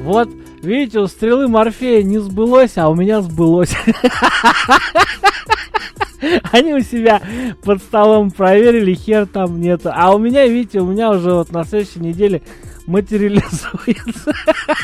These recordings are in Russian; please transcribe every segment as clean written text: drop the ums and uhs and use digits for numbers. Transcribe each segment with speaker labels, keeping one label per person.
Speaker 1: Вот, видите, у Стрелы Морфея не сбылось, а у меня сбылось. Они у себя под столом проверили, хер там нету. А у меня, видите, у меня уже вот на следующей неделе материализуется.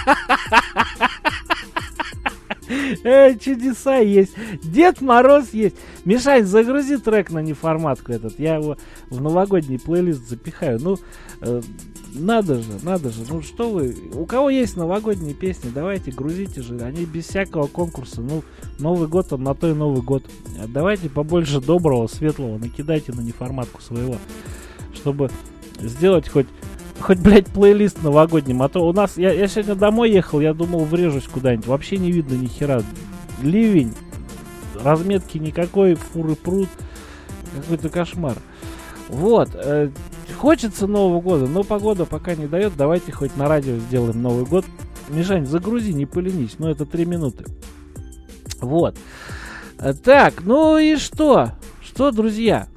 Speaker 1: Чудеса есть. Дед Мороз есть. Мишань, загрузи трек на неформатку этот. Я его в новогодний плейлист запихаю. Ну, надо же. Ну, что вы... У кого есть новогодние песни, давайте, грузите же. Они без всякого конкурса. Ну, Новый год, он на то и Новый год. Давайте побольше доброго, светлого. Накидайте на неформатку своего. Чтобы сделать хоть, блядь, плейлист новогодним. А то у нас... Я сегодня домой ехал, я думал, врежусь куда-нибудь. Вообще не видно ни хера. Ливень. Разметки никакой, фуры прут. Какой-то кошмар. Вот. Хочется Нового года, но погода пока не дает. Давайте хоть на радио сделаем Новый год. Мишань, загрузи, не поленись. Ну, это 3 минуты. Вот. Так, ну и что? Что, друзья?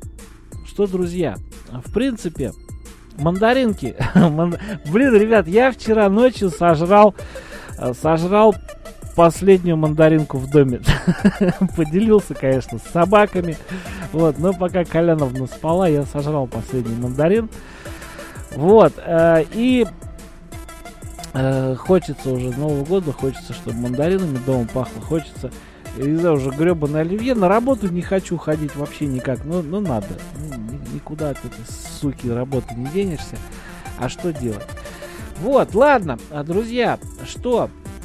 Speaker 1: В принципе, мандаринки. Блин, ребят, я вчера ночью сожрал последнюю мандаринку в доме. Поделился, конечно, с собаками. Вот, но пока Коляновна спала, я сожрал последний мандарин. Вот, и хочется уже Нового года, хочется, чтобы мандаринами дома пахло, хочется, я не знаю, уже гребаное оливье. На работу не хочу ходить вообще никак, но надо. Никуда от этой суки работы не денешься. А что делать? Вот, ладно, друзья, что?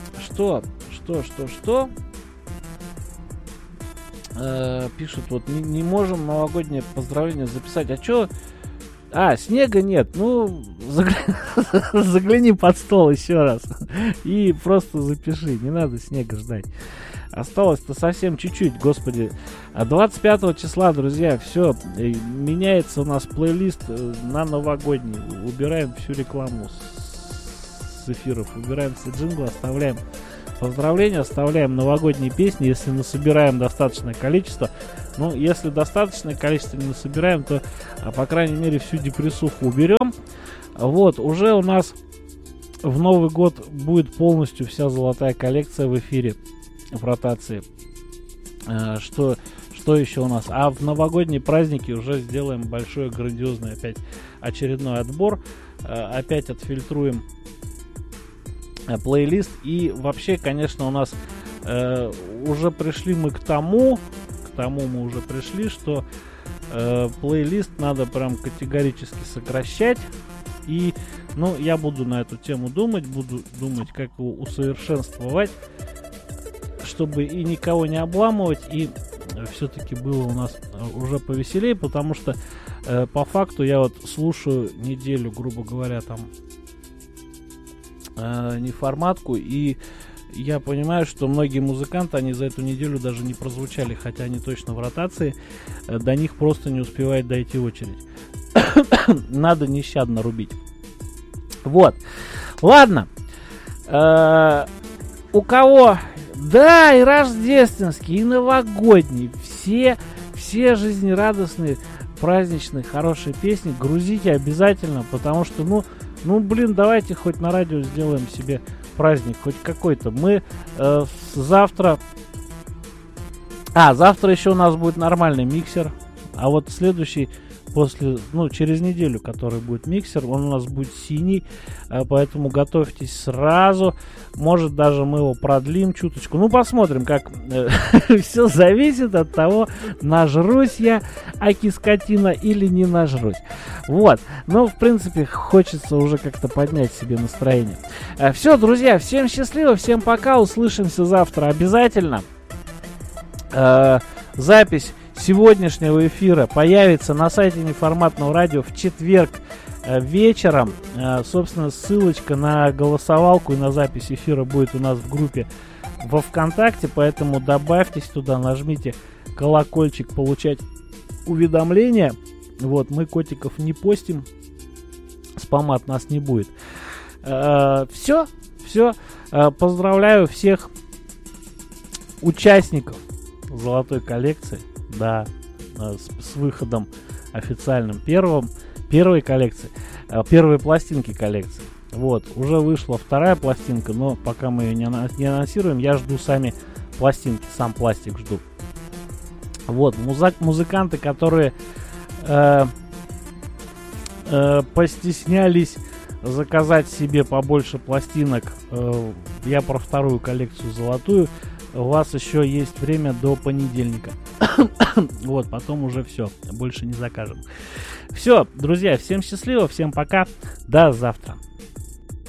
Speaker 1: Пишут, вот не можем новогоднее поздравление записать. А чё? Снега нет. Ну, загляни под стол еще раз. И просто запиши. Не надо снега ждать. Осталось-то совсем чуть-чуть, господи. 25 числа, друзья, все. Меняется у нас плейлист на новогодний. Убираем всю рекламу с эфиров. Убираем все джинглы, оставляем поздравления, оставляем новогодние песни, если насобираем достаточное количество. Ну, если достаточное количество не насобираем, то, по крайней мере, всю депрессуху уберем. Вот, уже у нас в Новый год будет полностью вся золотая коллекция в эфире, в ротации. Что еще у нас? А в новогодние праздники уже сделаем большой, грандиозный опять очередной отбор. Опять отфильтруем плейлист. И вообще, конечно, у нас уже пришли мы к тому мы уже пришли, что плейлист надо прям категорически сокращать. И, ну, я буду на эту тему думать, как его усовершенствовать, чтобы и никого не обламывать, и все-таки было у нас уже повеселее, потому что по факту я вот слушаю неделю, грубо говоря, там неформатку, и я понимаю, что многие музыканты, они за эту неделю даже не прозвучали, хотя они точно в ротации, до них просто не успевает дойти очередь. Надо нещадно рубить. Вот. Ладно. У кого... Да, и рождественский, и новогодний. Все жизнерадостные, праздничные, хорошие песни грузите обязательно, потому что, ну, блин, давайте хоть на радио сделаем себе праздник, хоть какой-то. Мы завтра... завтра еще у нас будет нормальный миксер, а вот следующий... через неделю, который будет миксер, он у нас будет синий, поэтому готовьтесь сразу. Может, даже мы его продлим чуточку. Ну, посмотрим, как все зависит от того, нажрусь я аки скотина или не нажрусь. Вот. Ну, в принципе, хочется уже как-то поднять себе настроение. Все, друзья, всем счастливо, всем пока, услышимся завтра обязательно. Запись сегодняшнего эфира появится на сайте Неформатного радио в четверг вечером. Собственно, ссылочка на голосовалку и на запись эфира будет у нас в группе во ВКонтакте, поэтому добавьтесь туда, нажмите колокольчик, получать уведомления. Вот, мы котиков не постим, спама от нас не будет. Все. Поздравляю всех участников золотой коллекции. Да, с выходом официальным первой коллекции, первой пластинки коллекции. Вот, уже вышла вторая пластинка, но пока мы ее не анонсируем, я жду сами пластинки, сам пластик жду. Вот, музыканты, которые постеснялись заказать себе побольше пластинок, я про вторую коллекцию золотую, у вас еще есть время до понедельника. Вот, потом уже все, больше не закажем. Все, друзья, всем счастливо, всем пока, до завтра.